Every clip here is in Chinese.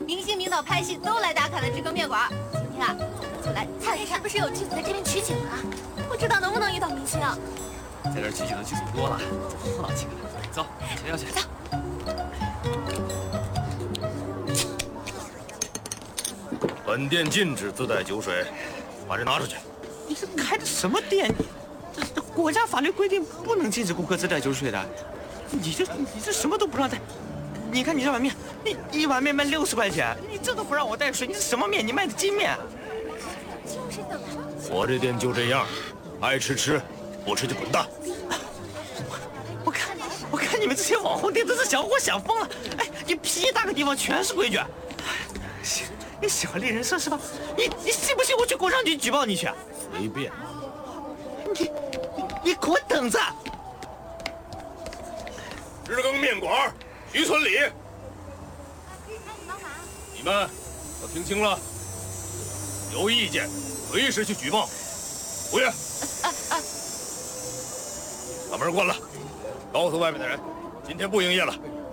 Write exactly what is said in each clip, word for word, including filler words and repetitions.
明星名导拍戏都来打卡的知更面馆。今天啊，我们就来看一看，是不是有剧组在这边取景啊？不知道能不能遇到明星啊？ 在这儿取景的剧组多了，热闹起来。走，前要去。 走。 本店禁止自带酒水，把这拿出去。 你是开的什么店？这这国家法律规定不能禁止顾客自带酒水的。你这你这什么都不让带。你看你这碗面，你一碗面卖六十块钱，你这都不让我带水，你是什么面？你卖的金面？ 就是等着。 我这店就这样，爱吃吃，不吃就滚蛋。 我看我看你们这些网红店都是想活想疯了。哎，你屁大个地方全是规矩。行，你喜欢猎人设是吧？你你信不信我去工商局举报你去？ 随便。 你你你给我等着！ 日更面馆，徐村里，你们都听清了，有意见随时去举报。服务员，把门关了，告诉外面的人，今天不营业了。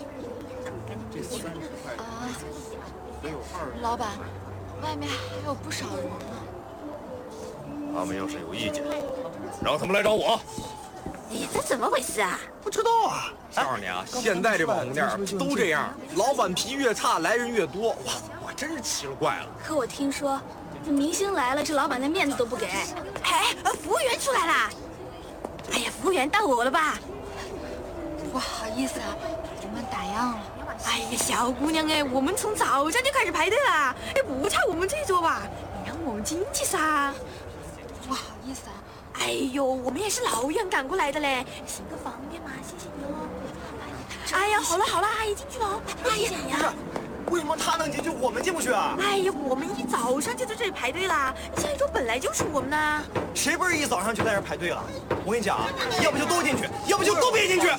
啊，老板，外面还有不少人呢。 他们要是有意见，让他们来找我。 哎，这怎么回事啊？ 不知道啊！ 告诉你啊，现在这网红店都这样，老板脾气越差，来人越多。哇，我真是奇了怪了。 可我听说，这明星来了，这老板连面子都不给。哎，服务员出来啦！哎呀，服务员到我了吧？不好意思啊，我们打烊了。哎呀，小姑娘哎，我们从早上就开始排队了，哎，不差我们这桌吧？你让我们进去噻。不好意思啊。哎呦，我们也是老远赶过来的嘞，行个方便嘛，谢谢你哦。哎呀，好了好了，阿姨进去了。哎呀呀， 为什么他能进去，我们进不去啊？ 哎呀，我们一早上就在这里排队啦，这一桌本来就是我们的。 谁不是一早上就在这排队了？我跟你讲啊，要不就都进去，要不就都别进去。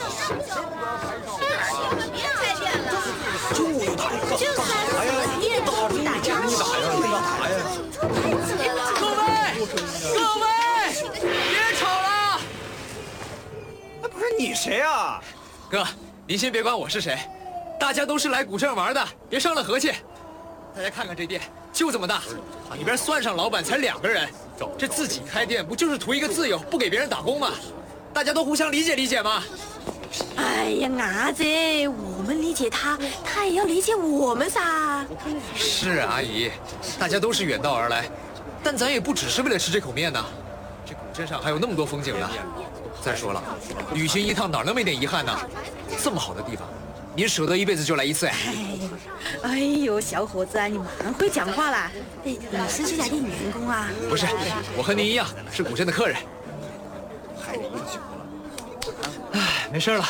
别开店了， 中午就打一个， 就是哎呀， 你打烊， 你打呀，你干啥呀？ 各位，各位，别吵了！ 那不是你谁啊？ 哥，您先别管我是谁，大家都是来古镇玩的，别伤了和气。大家看看这店，就这么大，里边算上老板才两个人，这自己开店不就是图一个自由，不给别人打工吗？大家都互相理解理解嘛。 哎呀，伢子，我们理解他，他也要理解我们噻。 是啊，阿姨，大家都是远道而来，但咱也不只是为了吃这口面呐。这古镇上还有那么多风景呢。再说了，旅行一趟哪能没点遗憾呢？这么好的地方，您舍得一辈子就来一次呀？ 哎呦，小伙子啊，你蛮会讲话啦！哎，你是这家店员工啊？ 不是，我和您一样是古镇的客人。哎，没事了。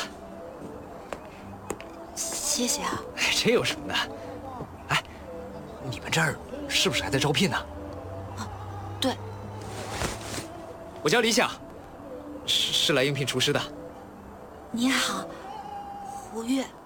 谢谢啊。 哎，这有什么的？哎，你们这儿是不是还在招聘呢？ 啊，对。 我叫李想，是是来应聘厨师的。 你好，胡月。